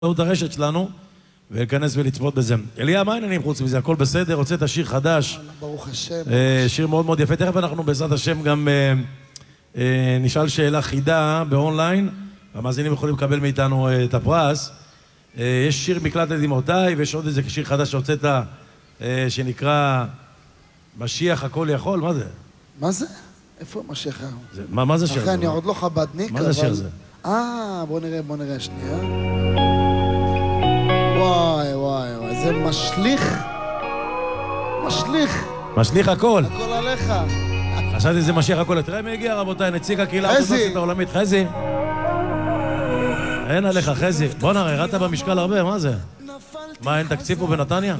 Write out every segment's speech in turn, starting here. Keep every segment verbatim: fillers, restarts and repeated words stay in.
את הרשת שלנו ולהיכנס ולצפות בזה. אליה, מה העניינים חוץ מזה? הכל בסדר? הוצאת שיר חדש. ברוך השם. שיר מאוד מאוד יפה. תכף אנחנו בעזרת השם גם נשאל שאלה חידה באונליין, והמאזינים יכולים לקבל מאיתנו את הפרס. יש שיר מקלט לדמעותיי, ויש עוד איזה שיר חדש שהוצאת שנקרא משיח הכל יכול. מה זה? מה זה? איפה משיח? מה זה שיר? אחרי, אני עוד לא חבדניק. מה זה שיר זה? אה, בוא נראה, בוא נראה שנייה. וואי, וואי, וואי, זה משליך. משליך. משליך הכל. הכל עליך. חשבתי זה משיח הכל. תראה מי הגיע רבותיי, נציג הקהילה האורתודוקסית העולמית. חזי. אין עליך חזי. בוא נראה, ירדת במשקל הרבה, מה זה? מה, אין תקציב פה בנתניה?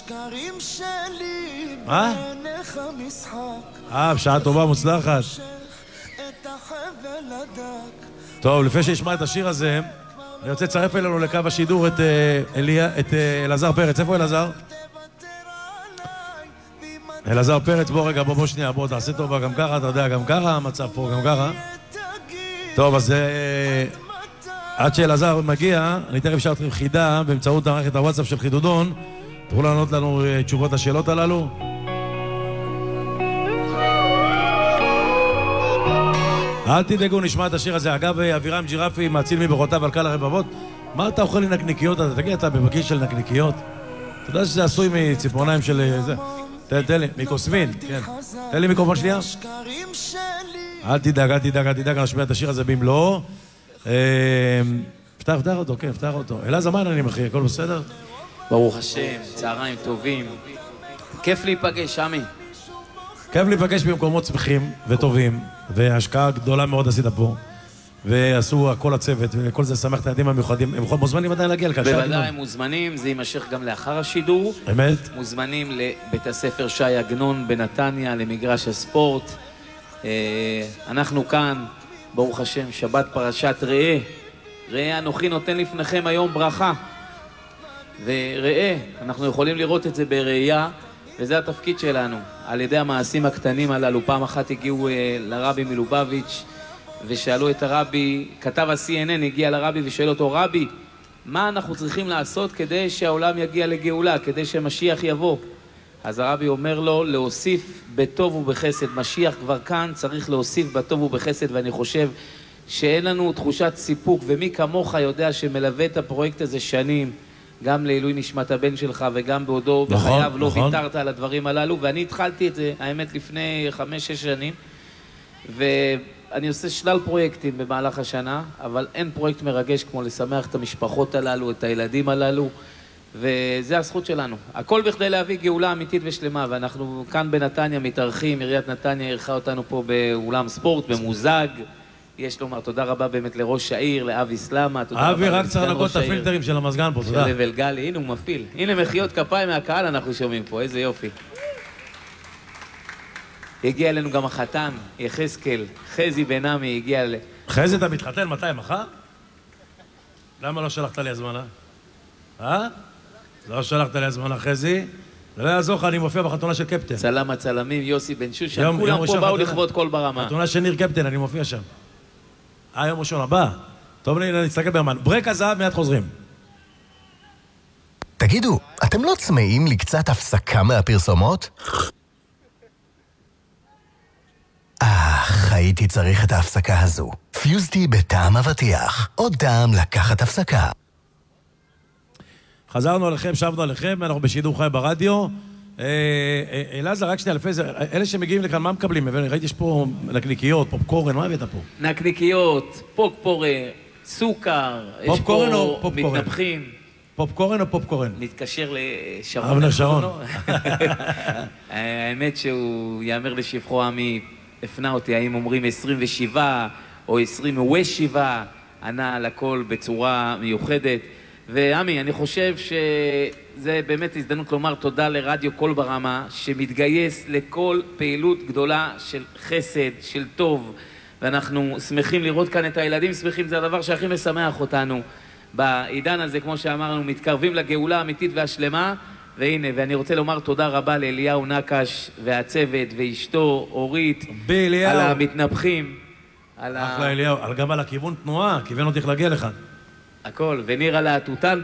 מה? אה, בשעה טובה מוצלחת. טוב, לפני שישמע את השיר הזה, אני רוצה לצרף אלינו לקו השידור את אלעזר פרץ. איפה אלעזר? אלעזר פרץ, בוא רגע, בוא בוא שנייה, בוא תעשה טובה גם ככה, אתה יודע, גם ככה, המצב פה גם ככה. טוב, אז עד שאלעזר מגיע, אני תכף אשאל אתכם חידה באמצעות מערכת הוואטסאפ של חידודון. תוכלו לענות לנו תשובות לשאלות הללו. אל תדאגו, נשמע את השיר הזה. אגב, אבירם ג'ירפי מאציל מברכותיו על קהל הרבבות. מה אתה אוכל לנקניקיות? אתה תגיד, אתה בבקיש של נקניקיות? אתה יודע שזה עשוי מציפורניים של זה? תן לי, מקוסמין, כן. תן לי מיקרופון שנייה. אל תדאג, אל תדאג, אל תדאג, נשמיע את השיר הזה במלואו. פתח, פתח אותו, כן, פתח אותו. אלעזר, מה העניינים, אחי? הכל בסדר? ברוך השם, צהריים טובים. כיף להיפגש, עמי. כיף להיפגש במקומות שמחים וטובים, והשקעה גדולה מאוד עשית פה, ועשו כל הצוות, וכל זה שמח את הילדים המיוחדים. הם מוזמנים עדיין להגיע לכאן. בוודאי, הם מוזמנים, זה יימשך גם לאחר השידור. אמת? מוזמנים לבית הספר שי עגנון בנתניה, למגרש הספורט. אנחנו כאן, ברוך השם, שבת פרשת ראה. ראה, אנוכי נותן לפניכם היום ברכה. וראה, אנחנו יכולים לראות את זה בראייה, וזה התפקיד שלנו. על ידי המעשים הקטנים הללו, פעם אחת הגיעו לרבי מלובביץ' ושאלו את הרבי, כתב ה-סי אן אן, הגיע לרבי ושאל אותו, רבי, מה אנחנו צריכים לעשות כדי שהעולם יגיע לגאולה, כדי שמשיח יבוא? אז הרבי אומר לו, להוסיף בטוב ובחסד. משיח כבר כאן, צריך להוסיף בטוב ובחסד, ואני חושב שאין לנו תחושת סיפוק, ומי כמוך יודע שמלווה את הפרויקט הזה שנים, גם לעילוי נשמת הבן שלך וגם בעודו בחייו, לא ויתרת על הדברים הללו, ואני התחלתי את זה, האמת, לפני חמש, שש שנים, ואני עושה שלל פרויקטים במהלך השנה, אבל אין פרויקט מרגש כמו לשמח את המשפחות הללו, את הילדים הללו, וזה הזכות שלנו. הכל בכדי להביא גאולה אמיתית ושלמה, ואנחנו כאן בנתניה מתארחים, עיריית נתניה ערכה אותנו פה באולם ספורט, במוזג. יש לומר תודה רבה באמת לראש העיר, לאבי סלמה. אבי, רק צריך לנקות את הפילטרים של המזגן פה, תודה. של לבל גלי, הנה הוא מפעיל. הנה מחיאות כפיים מהקהל אנחנו שומעים פה, איזה יופי. הגיע אלינו גם החתן, יחזקאל, חזי בן עמי הגיע ל... חזי, אתה מתחתן מתי, מחר? למה לא שלחת לי הזמנה? אה? לא שלחת לי הזמנה, חזי? זה לא יעזור לך, אני מופיע בחתונה של קפטן. צלם הצלמים, יוסי בן שושן, כולם פה באו לכבוד כל ברמה. חתונה של ניר קפטן, אני מופיע שם. אה, יום ראשון הבא. טוב, נסתכל ברמן. ברק הזהב, מיד חוזרים. תגידו, אתם לא צמאים לקצת הפסקה מהפרסומות? אך, הייתי צריך את ההפסקה הזו. פיוזטי בטעם אבטיח. עוד טעם לקחת הפסקה. חזרנו עליכם, שבנו עליכם, אנחנו בשידור חי ברדיו. אלעזר, רק שנייה, לפי זה, אלה שמגיעים לכאן, מה מקבלים? ראיתי, יש פה נקניקיות, פופקורן, מה הבאת פה? נקניקיות, פופקורן, סוכר, יש פה מתנפחים. פופקורן או פופקורן? נתקשר לשרון. אבנר שרון. האמת שהוא יאמר לשבחו, עמי הפנה אותי, האם אומרים עשרים ושבע או עשרים ושבע, ענה על הכל בצורה מיוחדת. ועמי, אני חושב שזה באמת הזדמנות לומר תודה לרדיו קול ברמה, שמתגייס לכל פעילות גדולה של חסד, של טוב, ואנחנו שמחים לראות כאן את הילדים, שמחים, זה הדבר שהכי משמח אותנו. בעידן הזה, כמו שאמרנו, מתקרבים לגאולה האמיתית והשלמה, והנה, ואני רוצה לומר תודה רבה לאליהו נקש והצוות ואשתו, אורית, על המתנפחים. אחלה אליהו, גם על הכיוון תנועה, כיוון אותך להגיע לכאן. הכל, וניר על התותן